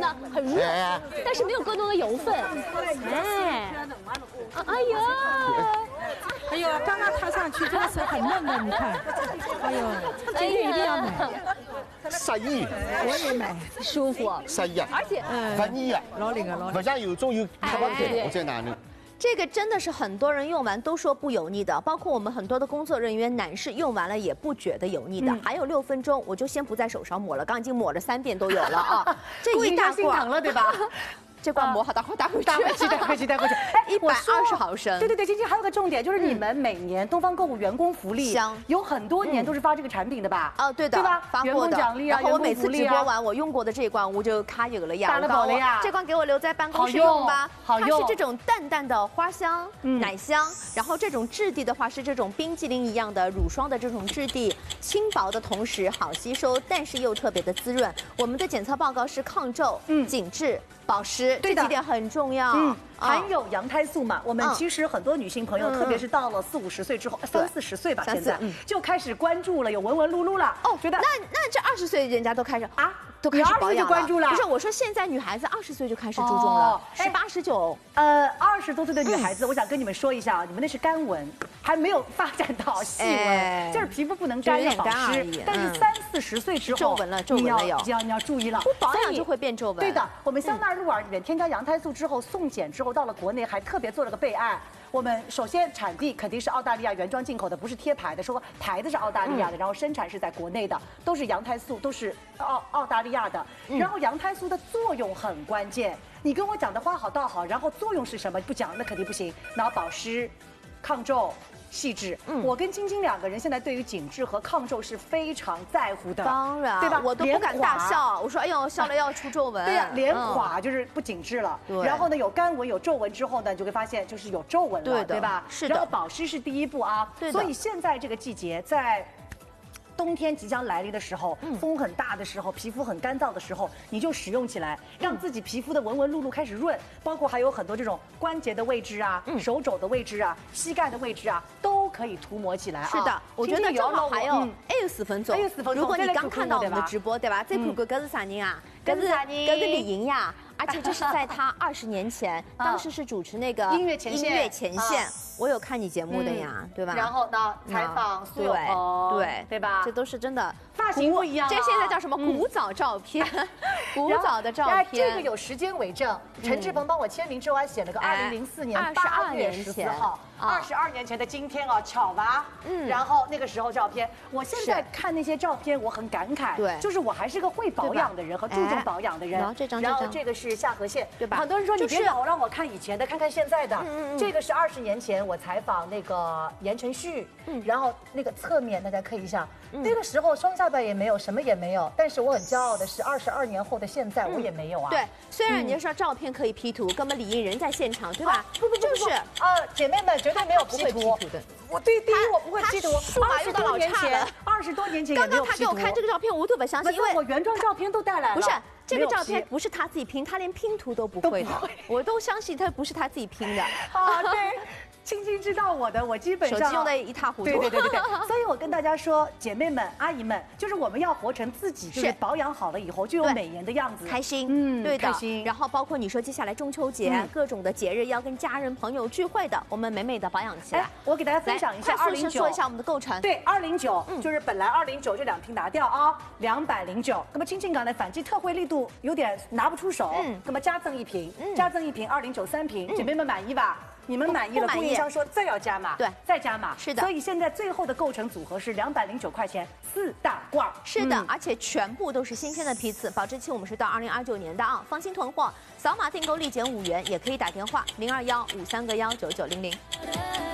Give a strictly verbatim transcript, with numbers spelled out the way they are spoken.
呢很热，但是没有更多的油分。哎，哎呀， 哎呦，刚刚踏上去真的是很嫩的，你看，哎呦，今天一定要买。 十二， 我也买， 舒服。 十二， 而且十二， 老领啊老领。 或者要中意台湾嘅，我真係難啦。 这个真的是很多人用完都说不油腻的，包括我们很多的工作人员男士用完了也不觉得油腻的。嗯、还有六分钟，我就先不在手上抹了，刚已经抹了三遍都有了啊，这一大罐了对吧？ 这罐抹好，待会带回去， 带回去，带回去，带回去。哎， 一百二十毫升。 对对对，晶晶还有个重点就是你们每年东方购物员工福利香有很多年都是发这个产品的吧？ 哦，对的， 对吧？ 发员工奖励啊， 然后我每次直播完我用过的这一罐，我就卡有了呀， 打了宝了呀。 这罐给我留在办公室用吧， 好用。 它是这种淡淡的花香、奶香，然后这种质地的话是这种冰激凌一样的乳霜的这种质地，轻薄的同时好吸收，但是又特别的滋润。我们的检测报告是抗皱、紧致。 保湿，这几点很重要。嗯， 含有羊胎素嘛。我们其实很多女性朋友，特别是到了四五十岁之后，三四十岁吧，现在就开始关注了，有纹纹路路了。哦， 觉得那那这二十岁人家都开始啊，都开始保养了。 关注了。 不是，我说现在女孩子二十岁就开始注重了，十八十九。 呃，二十多岁的女孩子，我想跟你们说一下啊，你们那是干纹，还没有发展到细纹，就是皮肤不能干，要保湿。但是三四十岁之后， 皱纹了，皱纹了有， 要你要注意了， 不保养就会变皱纹。 对的，我们香奈儿露尔里面添加羊胎素之后，送检之后到了国内还特别做了个备案。我们首先产地肯定是澳大利亚原装进口的，不是贴牌的，说牌子是澳大利亚的，然后生产是在国内的，都是羊胎素，都是澳澳大利亚的。然后羊胎素的作用很关键，你跟我讲的花好道好，然后作用是什么不讲，那肯定不行。然后保湿、抗皱。 细致，嗯，我跟晶晶两个人现在对于紧致和抗皱是非常在乎的， 当然， 对吧？ 我都不敢大笑，我说哎呦，笑了要出皱纹。 对呀，脸垮就是不紧致了。对。然后呢，有干纹有皱纹之后呢，你就会发现就是有皱纹了，对吧？ 是的。 然后保湿是第一步啊，对。所以现在这个季节在。 冬天即将来临的时候，风很大的时候，皮肤很干燥的时候，你就使用起来，让自己皮肤的纹纹路路开始润，包括还有很多这种关节的位置啊、手肘的位置啊、膝盖的位置啊，都可以涂抹起来啊。 是的，我觉得正好还有还有四分钟，还有四分钟。如果你刚看到我们的直播，对吧？这看看这是啥人啊？这是这是李莹呀。 而且这是在他二十年前，当时是主持那个音乐前线， 音乐前线，我有看你节目的呀，对吧？ 然后呢，采访苏有朋， 对对吧？ 这都是真的， 发型不一样。 这现在叫什么？古早照片，古早的照片。 这个有时间为证，陈志朋帮我签名之后还写了个二零零四年八月十四号，二十二年前的今天啊，巧吧？嗯。然后那个时候照片，我现在看那些照片，我很感慨，对，就是我还是个会保养的人和注重保养的人。然后这张，然后这个是。 是下颌线，对吧？很多人说你别老让我看以前的，看看现在的。这个是二十年前我采访那个言承旭，然后那个侧面大家看一下，那个时候双下巴也没有，什么也没有。但是我很骄傲的是，二十二年后的现在我也没有啊。 对，虽然你说照片可以 P 图，根本李莹人在现场，对吧？ 不不就是啊，姐妹们绝对没有不会 P 图的。我对第一我不会 P 图， 二十多年前， 二十多年前刚刚他给我看这个照片，我都不相信，因为我原装照片都带来了。 不是。 这个照片不是他自己拼，他连拼图都不会的，我都相信他不是他自己拼的。 啊，对，青青知道我的，我基本上手机用的一塌糊涂。 对对对对对。所以我跟大家说，姐妹们、阿姨们，就是我们要活成自己，就是保养好了以后就有美颜的样子， 开心。嗯，对的。 开心。 然后包括你说接下来中秋节，各种的节日要跟家人朋友聚会的，我们美美的保养起来。 我给大家分享一下二零九， 说一下我们的构成。 对，二零九就是本来二零九这两瓶拿掉啊，两百零九。那么青青港的反季特惠力度有点。 拿不出手，嗯，那么加赠一瓶，加赠一瓶二零九三瓶，姐妹们满意吧？你们满意了，供应商说再要加码，对，再加码，是的。所以现在最后的构成组合是两百零九块钱四大罐， 是的，而且全部都是新鲜的批次，保质期我们是到二零二九年的啊，放心囤货，扫码订购立减五元，也可以打电话零二幺五三个幺九九零零。